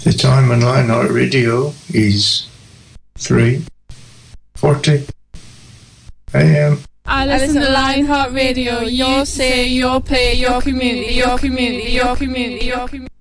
The time on Lionheart Radio is 3:40 a.m. I listen to Lionheart Radio. Your say, your play, your community, your community, your community, your community.